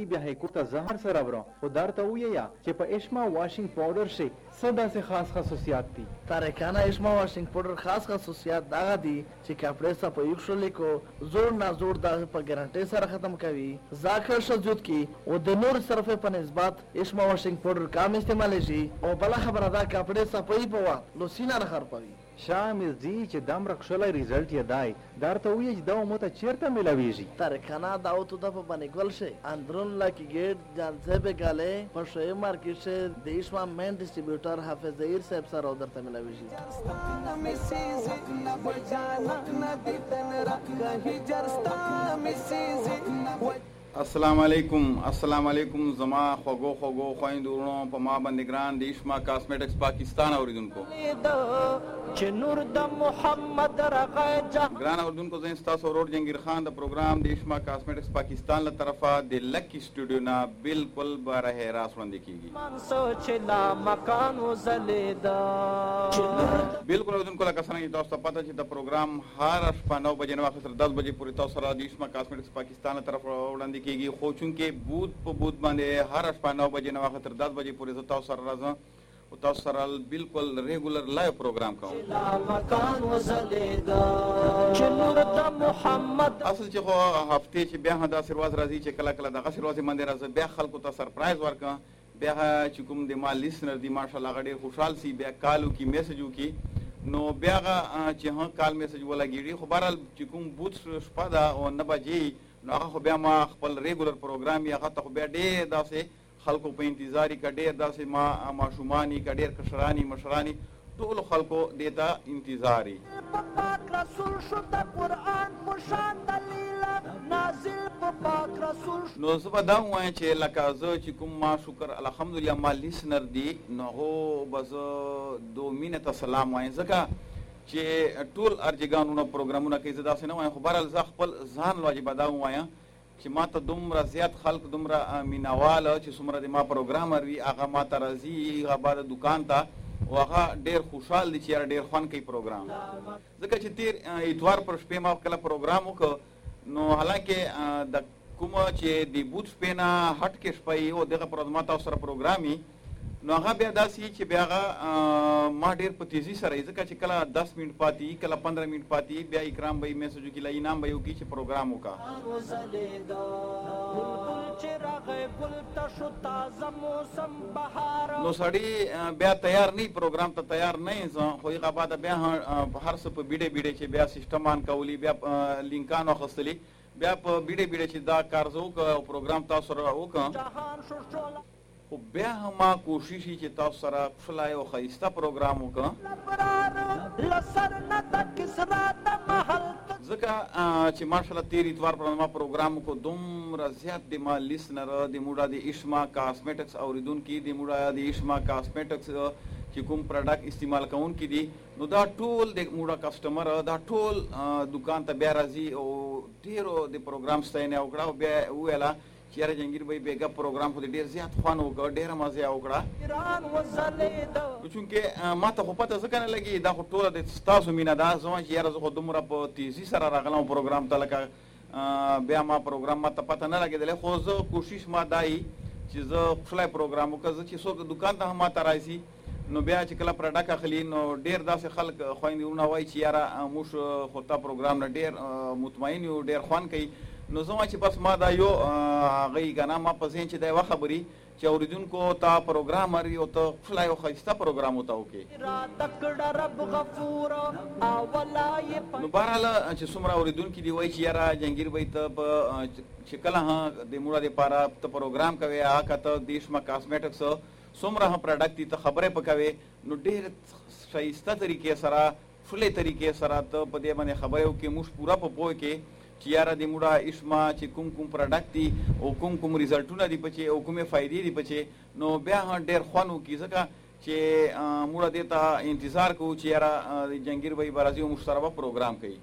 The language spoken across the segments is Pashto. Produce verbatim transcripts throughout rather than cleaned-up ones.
راځي بیا هې کوته زهر سره ورو او درته ویا چې په اشما واشنګ پاوډر شي صدا سے خاص خصوصیات دي تارکانه اشما واشنګ پاوډر خاص خصوصیات دا دي چې کپڑے صفائی شولې کو زور نه زور دا په ګارانټي سره ختم کوي ذاکر شذوت کی او د نور صرفه په نسبت اشما واشنګ پاوډر کم استعمال شي او بل خبره دا کپڑے صفائی په وخت لوسینا نه خرپوي شامل دي چې دم رخصله ریزلټ یې دای درته وی چې دا مو ته چیرته ملاویږي تارکانه دا او ته په باندې ګل شي اندرون لکی گیټ جانسه به گاله په شوی مارکیټ شه د اشما مین ډیسټریبیوټر حافظ زهیر صاحب سره درته ملاویږي السلام علیکم السلام علیکم زما خوګو خوګو خويندورونو په ما باندې ګران د اشما کاسمیټکس پاکستان اوریدونکو چې نور د محمد رغه ګران اوریدونکو زه تاسو ورور جنگیر خان د پروګرام د اشما کاسمیټکس پاکستان له طرفه د لکی سټوډیو نه بالکل باره راس وړاندې کیږي من سوچ لا مکان وزلیدا بالکل اوریدونکو لکه څنګه تاسو ته پته چې د پروګرام هر شپه نو بجې نه وخت تر دس بجې پورې تاسو سره د اشما کاسمیټکس پاکستان له طرفه وړاندې کیږي خو چونکې بود په بود باندې هر شپه نو بجې نه وخت تر دس بجې پورې تاسو سره راځم او تاسو سره بالکل ریګولر لایو پروګرام کوم اصل چې خو هفته چې بیا دا سرواز راځي چې کله کله دغه سرواز باندې راځي بیا خلکو ته سرپرایز ورکړم بیا چې کوم د ما لیسنر دی ماشاءالله غډیر خوشحال سي بیا کالو کی میسجو کی نو بیا چې ها کال میسج ولګیږي خو بهرحال چې کوم بوت شپه دا او نه بجې نو هغه خو بیا ما خپل ریګولر پروګرام یې هغه ته خو بیا ډېر داسې خلکو په انتظاري کا ډېر داسې ما ماشوماني کا ډېر کشراني مشراني ټولو خلکو دې ته انتظاري نو زه به دا ووایم چې لکه زه چې کوم ما شکر الحمدلله ما لیسنر دی نو هغو به زه دو مینې ته سلام وایم ځکه چې ټول ارجګانونه پروګرامونه کوي زه داسې نه وایم خو بهرحال زه خپل ځان واجبه دا ووایم چې ما ته دومره زیات خلک دومره مینهواله چې څومره د ما پروګرامر وي هغه ما ته راځي هغه به د دکان ته او هغه ډېر خوشحال دي چې یاره ډېر خوند کوي پروګرام ځکه چې تېر اتوار پر شپې ما کله پروګرام وکړ نو حالانکې د کومه چې د بوت شپې نه هټ کې شپه یي او دغه پر ما تاسو سره پروګرام وي نو هغه بیا داسې چې بیا هغه ما ډېر په تیزي سره ځکه چې کله دس منټ پاتې کله پندره منټ پاتې بیا اکرام به یې میسج وکړي لا انعام به یې وکړي چې پروګرام وکړه نو سړی بیا تیار نه پروګرام ته تیار نه یم خو هغه بعد بیا هر څه په بیډې بیډې چې بیا سیسټم آن کولی بیا لینکان واخیستلي بیا په بیډې بیډې چې دا کار زه وکړه او پروګرام تاسو سره وکړم خو بیا هم ما کوشش چې تاسو سره ښکلی او ښایسته پروګرام وکړم ځکه چې ماشاءالله تېر اتوار پر ما پروګرام وکړو دومره زیات د ما لیسنر د موږه د اشما کاسمیټکس اوریدونکي د موږه د اشما کاسمیټکس چې کوم پروډکټ استعمال کوونکي دي نو دا ټول د موږه کسټمر دا ټول دکان ته بیا راځي او ډېرو د پروګرام ستاینه وکړه او بیا وویله چې یاره جنګیر بھائی بیګا پروګرام خو دې ډېر زیات خوند وکړ ډېره مزه وکړه چونکې ما ته خو پته ځکه نه لګي دا خو ټوله د ستاسو مینه ده زه وایم چې یاره زه خو دومره په تیزي سره راغلم پروګرام ته لکه بیا ما پروګرام ما ته پته نه لګېدلی خو زه کوشش ما دا یي چې زه ښکلی پروګرام وکړه زه چې څوک دکان ته هم ما ته راځي نو بیا چې کله پروډکټ اخلي نو ډېر داسې خلک خویندې ورونه وایي چې یاره موږ خو تا پروګرام نه ډېر مطمئن یو ډېر خوند کوي نو زه وایم چې بس ما دا یو هغه یي که نه ما په ذهن چې دا یوه خبرې چې اورېدونکو ته پروګرامر یي او ته ښکلی او ښایسته پروګرام ورته وکړې نو بهرحال چې څومره اورېدونکي دي وایي چې یاره جهانګیر بھائی ته په چې کله هم د موړه دپاره ته پروګرام کوې هغه که ته د اشما کاسمیټکس څومره هم پروډکټ دي ته خبرې په کوې نو ډېر ښایسته طریقې سره ښکلې طریقې سره ته په دې باندې خبرې وکړې موږ پوره په پوه کې چې یاره د موړه اشما چې کوم کوم پروډکټ دي او کوم کوم ریزلټونه دي پکې او کومې فایدې دي پکې نو بیا هم ډېر خوند وکړي ځکه چې موږ دې ته انتظار کوو چې یاره جهانګیر بھائی به راځي او موږ سره به پروګرام کوي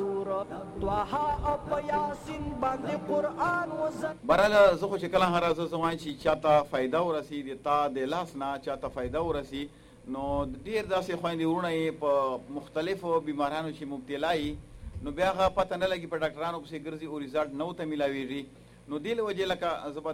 بهرحال زه خو چې کله هم راځه زه وایم چې چاته فایده ورسي د تا د لاس نه چاته فایده ورسي نو ډېر داسې خویندې وروڼه یې په مختلفو بیماریانو چې مبتلا یي نو بیا هغه پته نه لګي په ډاکټرانو پسې ګرځي او ریزالټ نه ورته میلاویږي نو دې له وجې لکه زه